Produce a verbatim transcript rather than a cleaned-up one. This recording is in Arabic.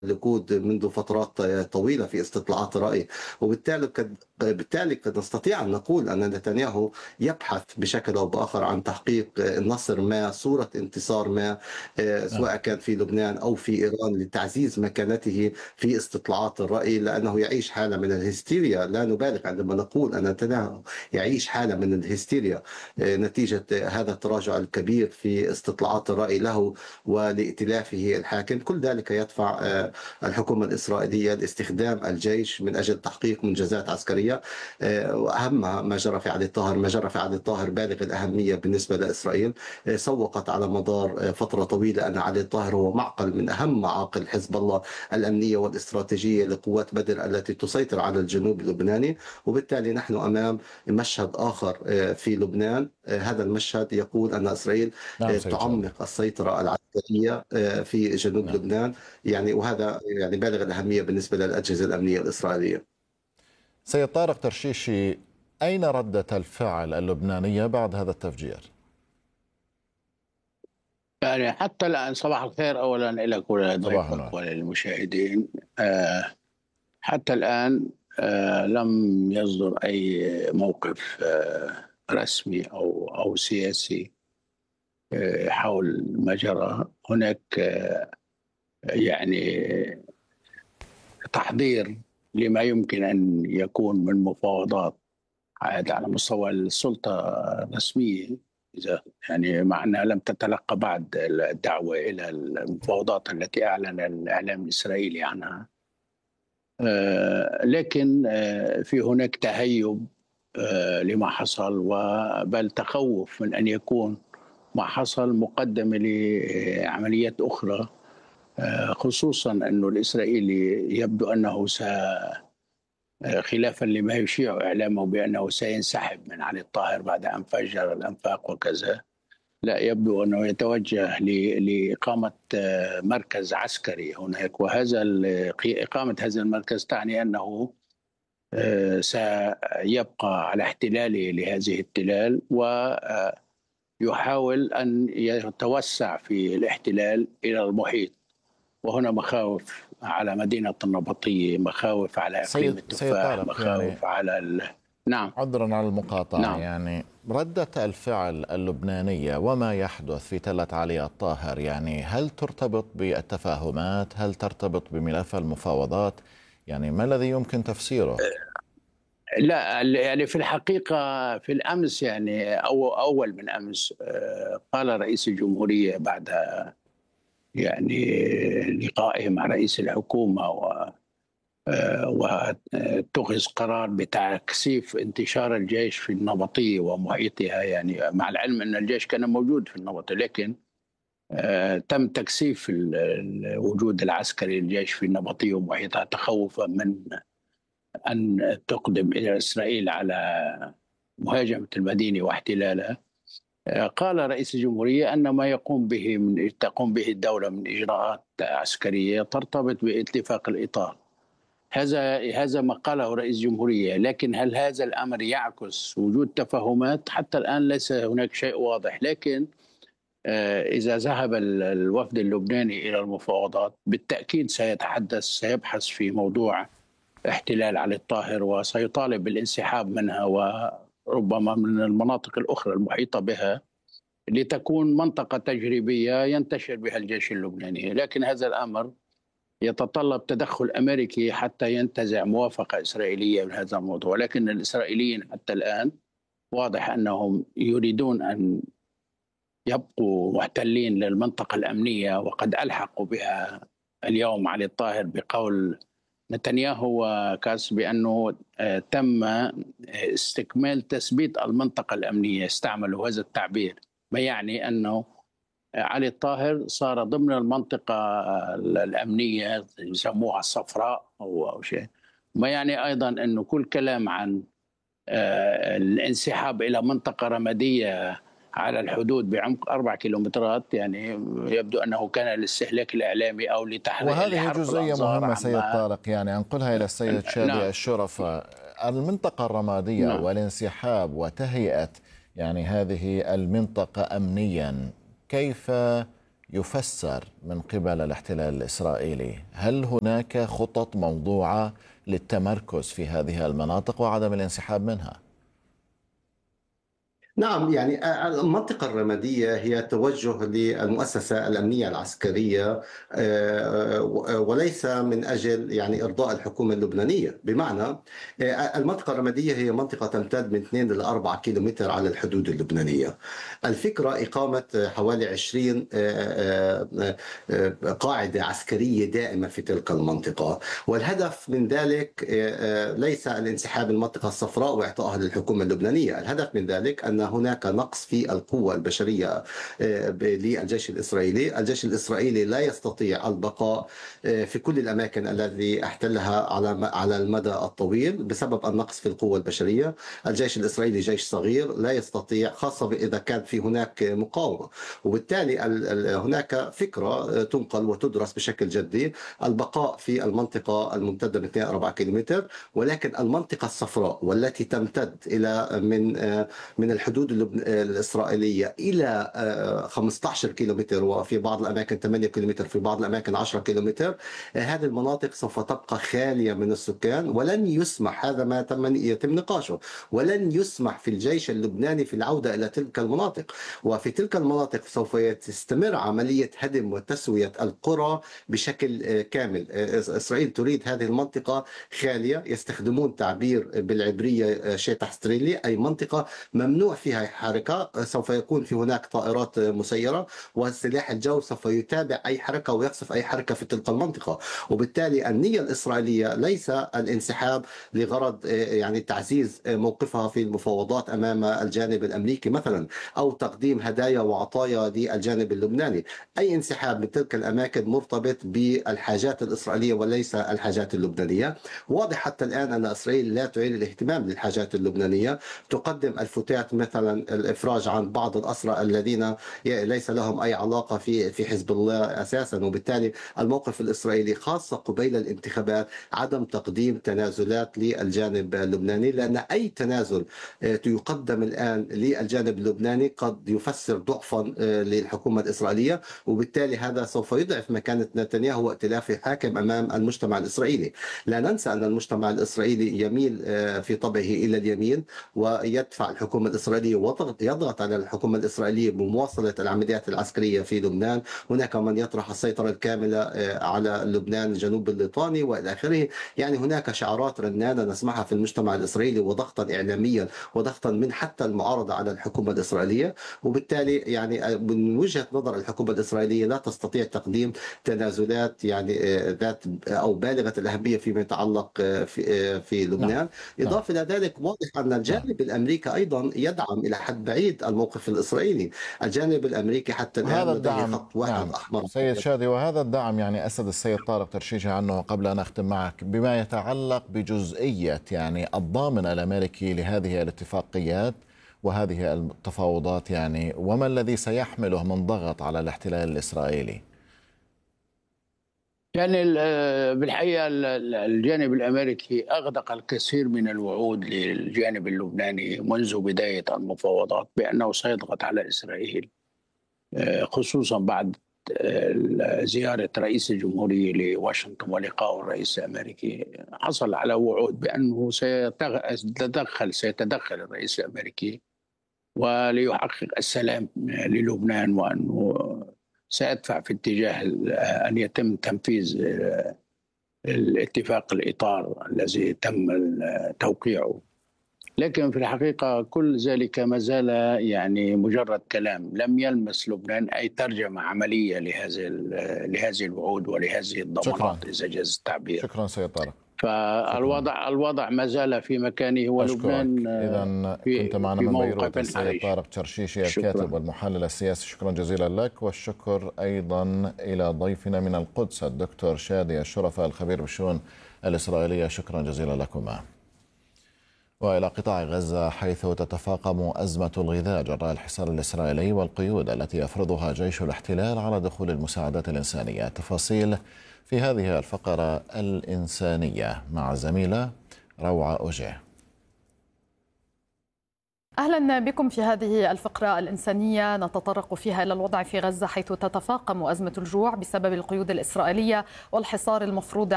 اللقود منذ فترات طويلة في استطلاعات الرأي، وبالتالي قد بالتالي قد نستطيع أن نقول أن نتنياهو يبحث بشكل أو بآخر عن تحقيق نصر ما، صورة انتصار ما، آه، نعم. سواء كان في لبنان أو في إيران، لتعزيز مكانته في استطلاعات الرأي، لأنه يعيش حالة من الهستيريا. لا نبالغ عندما نقول أن نتنياهو يعيش حالة من الهستيريا آه، نتيجة هذا التراجع الكبير في استطلاعات الرأي له ولائتلافه الحاكم. كل ذلك يدفع آه، الحكومة الإسرائيلية لاستخدام الجيش من أجل تحقيق منجزات عسكرية. آه، وأهمها ما جرى في علي الطاهر. ما جرى في علي الطاهر بالغ الأهمية بالنسبة لإسرائيل. آه، سوقت على مدار آه، فترة طويلة أن علي الطاهر هو معقل من أهم معاقل حزب الله الأمنية والاستراتيجية لقوات بدر التي تسيطر على الجنوب اللبناني. وبالتالي نحن أمام مشهد آخر آه، في لبنان. آه، هذا المشهد يقول أن إسرائيل نعم آه، سيد شادي. تعمق السيطرة العسكرية آه، في جنوب نعم. لبنان، يعني وهذا يعني بالغ الأهمية بالنسبة للأجهزة الأمنية الإسرائيلية. سيد طارق ترشيشي، أين ردة الفعل اللبنانية بعد هذا التفجير؟ يعني حتى الآن، صباح الخير أولا لك صباح ولضيفك النور. وللمشاهدين. آه، حتى الآن آه، لم يصدر أي موقف آه، رسمي أو أو سياسي آه، حول ما جرى هناك. آه، يعني تحضير لما يمكن أن يكون من مفاوضات عاد على مستوى السلطة الرسمية، إذا يعني مع أنها لم تتلقى بعد الدعوة إلى المفاوضات التي أعلن الإعلام الإسرائيلي عنها. آه، لكن آه، في هناك تهيب آه، لما حصل، وبل تخوف من أن يكون ما حصل مقدمة لعمليات أخرى. آه، خصوصا أنه الإسرائيلي يبدو أنه س خلافا لما يشيع إعلامه بأنه سينسحب من علي الطاهر بعد أن فجر الأنفاق وكذا. لا، يبدو أنه يتوجه ل- لإقامة آه، مركز عسكري هناك، وهذا ال- إقامة هذا المركز تعني أنه آه، سيبقى على احتلاله لهذه التلال، ويحاول أن يتوسع في الاحتلال إلى المحيط. وهنا مخاوف على مدينة النبطية، مخاوف على إقليم سيد سيد التفاح، طارق، يعني مخاوف على ال... نعم. عذرا على المقاطعة، نعم. يعني ردة الفعل اللبنانية وما يحدث في تلة علي الطاهر، يعني هل ترتبط بالتفاهمات؟ هل ترتبط بملف المفاوضات؟ يعني ما الذي يمكن تفسيره؟ لا، يعني في الحقيقة في الأمس، يعني أو أول من أمس، آه، قال رئيس الجمهورية بعد يعني لقائه مع رئيس الحكومة و آه، واتخذ قرار بتكثيف انتشار الجيش في النبطية ومحيطها، يعني مع العلم أن الجيش كان موجود في النبطية، لكن آه، تم تكثيف ال- الوجود العسكري للجيش في النبطية ومحيطها تخوفا من أن تقدم إلى إسرائيل على مهاجمة المدينة واحتلالها. آه، قال رئيس الجمهورية أن ما يقوم به من تقوم به الدولة من إجراءات عسكرية ترتبط باتفاق الإطار. هذا هذا ما قاله رئيس الجمهورية، لكن هل هذا الأمر يعكس وجود تفاهمات؟ حتى الآن ليس هناك شيء واضح. لكن آه، إذا ذهب ال- الوفد اللبناني إلى المفاوضات بالتأكيد سيتحدث سيبحث في موضوع احتلال علي الطاهر، وسيطالب بالانسحاب منها وربما من المناطق الأخرى المحيطة بها، لتكون منطقة تجريبية ينتشر بها الجيش اللبناني. لكن هذا الأمر يتطلب تدخل أمريكي حتى ينتزع موافقة إسرائيلية من هذا الموضوع. لكن الإسرائيليين حتى الآن واضح أنهم يريدون أن يبقوا محتلين للمنطقة الأمنية، وقد ألحقوا بها اليوم علي الطاهر بقول نتنياهو وكاس بأنه آه، تم آه، استكمال تثبيت المنطقة الأمنية. استعملوا هذا التعبير، ما يعني أنه علي الطاهر صار ضمن المنطقة الأمنية يسموها الصفراء أو أو شيء. ما يعني أيضا أنه كل كلام عن آه، الانسحاب إلى منطقة رمادية على الحدود بعمق أربع كيلومترات، يعني يبدو أنه كان للاستهلاك الإعلامي أو لتحريك وهذه لحرق جزئية الأنظار مهمة سيد عما. طارق، يعني أنقلها إلى السيد شادي نعم. الشرفة. المنطقة الرمادية نعم. والانسحاب وتهيئة يعني هذه المنطقة أمنيا، كيف يفسر من قبل الاحتلال الإسرائيلي؟ هل هناك خطط موضوعة للتمركز في هذه المناطق وعدم الانسحاب منها؟ نعم، يعني المنطقة الرمادية هي توجه للمؤسسة الأمنية العسكرية، آه، وليس من أجل يعني إرضاء الحكومة اللبنانية. بمعنى آه، المنطقة الرمادية هي منطقة تمتد من اثنين إلى أربعة كيلومتر على الحدود اللبنانية. الفكرة إقامة حوالي عشرين آه، آه، آه، قاعدة عسكرية دائمة في تلك المنطقة، والهدف من ذلك آه، آه، ليس الانسحاب من المنطقة الصفراء وإعطائها للحكومة اللبنانية. الهدف من ذلك أن هناك نقص في القوة البشرية آه، للجيش الإسرائيلي. الجيش الإسرائيلي لا يستطيع البقاء آه، في كل الأماكن التي احتلها على على المدى الطويل بسبب النقص في القوة البشرية. الجيش الإسرائيلي جيش صغير لا يستطيع، خاصة إذا كان في هناك مقاومة، وبالتالي هناك فكرة تنقل وتدرس بشكل جدي: البقاء في المنطقة الممتدة من اثنين إلى أربعة كيلومتر، ولكن المنطقة الصفراء والتي تمتد إلى من من الحدود الإسرائيلية إلى خمسة عشر كيلومتر، وفي بعض الأماكن ثمانية كيلومتر، في بعض الأماكن عشرة كيلومتر، هذه المناطق سوف تبقى خالية من السكان، ولن يسمح، هذا ما تم يتم نقاشه، ولن يسمح في الجيش اللبناني في العودة إلى تلك المناطق. وفي تلك المناطق سوف تستمر عملية هدم وتسوية القرى بشكل كامل. إسرائيل تريد هذه المنطقة خالية، يستخدمون تعبير بالعبرية شيطح ستريلي، أي منطقة ممنوع فيها حركة. سوف يكون في هناك طائرات مسيرة، وسلاح الجو سوف يتابع أي حركة ويقصف أي حركة في تلك المنطقة. وبالتالي النية الإسرائيلية ليس الانسحاب لغرض يعني تعزيز موقفها في المفاوضات أمام الجانب الأمريكي مثلا، أو تقديم هدايا وعطايا للجانب اللبناني. أي انسحاب من تلك الأماكن مرتبط بالحاجات الإسرائيلية وليس الحاجات اللبنانية. واضح حتى الآن أن إسرائيل لا تعير الاهتمام للحاجات اللبنانية، تقدم الفتات مثلا الإفراج عن بعض الأسرى الذين ليس لهم أي علاقة في في حزب الله أساسا. وبالتالي الموقف الإسرائيلي خاصة قبيل الانتخابات عدم تقديم تنازلات للجانب اللبناني، لأن أي تنازل يقدم الآن للجانب اللبناني قد يفسر ضعفا للحكومة الإسرائيلية، وبالتالي هذا سوف يضعف مكانة نتنياهو وائتلافه حاكم أمام المجتمع الإسرائيلي. لا ننسى أن المجتمع الإسرائيلي يميل في طبعه إلى اليمين، ويدفع الحكومة الإسرائيلية ويضغط على الحكومة الإسرائيلية بمواصلة العمليات العسكرية في لبنان. هناك من يطرح السيطرة الكاملة على لبنان الجنوب الليطاني وإلى آخره. يعني هناك شعارات رنانة نسمعها في المجتمع الإسرائيلي، وضغطا إعلاميا وضغطا من حتى المعارضة على الحكومة الإسرائيلية. وبالتالي يعني من وجهة نظر الحكومة الإسرائيلية لا تستطيع تقديم تنازلات يعني ذات أو بالغة الأهمية فيما يتعلق في في لبنان. نعم. إضافة إلى ذلك واضح أن الجانب الأمريكي أيضا يدعم إلى حد بعيد الموقف الإسرائيلي. الجانب الأمريكي حتى الآن وهذا لديه الدعم، خط واحد نعم أحمر. سيد شادي، وهذا الدعم يعني أسد السيد طارق ترشيشي عنه قبل أن أختم معك بما يتعلق بجزئية يعني الضامن الأمريكي لهذه الاتفاقيات وهذه التفاوضات، يعني وما الذي سيحمله من ضغط على الاحتلال الإسرائيلي؟ يعني بالحقيقة الجانب الأمريكي أغدق الكثير من الوعود للجانب اللبناني منذ بداية المفاوضات بأنه سيضغط على إسرائيل، خصوصا بعد زيارة رئيس الجمهورية لواشنطن ولقاء الرئيس الأمريكي. حصل على وعود بأنه سيتدخل سيتدخل الرئيس الأمريكي وليحقق السلام للبنان، وأنه سيدفع في اتجاه أن يتم تنفيذ الاتفاق الإطار الذي تم توقيعه. لكن في الحقيقة كل ذلك ما زال يعني مجرد كلام، لم يلمس لبنان أي ترجمة عملية لهذه لهذه الوعود ولهذه الضمانات، شكرا. إذا جاز التعبير. شكرا سيد طارق. فالوضع الوضع ما زال في مكانه، ولبنان إذا كنت معنا في من موقف بيروت السيد حرج. طارق ترشيشي شكرا. الكاتب والمحلل السياسي، شكرا جزيلا لك. والشكر أيضا إلى ضيفنا من القدس الدكتور شادي الشرفة الخبير بالشؤون الإسرائيلية، شكرا جزيلا لكما. وإلى قطاع غزة، حيث تتفاقم أزمة الغذاء جراء الحصار الإسرائيلي والقيود التي يفرضها جيش الاحتلال على دخول المساعدات الإنسانية. تفاصيل في هذه الفقرة الإنسانية مع زميلة روعة أوجيه. أهلا بكم في هذه الفقرة الإنسانية نتطرق فيها إلى الوضع في غزة، حيث تتفاقم أزمة الجوع بسبب القيود الإسرائيلية والحصار المفروض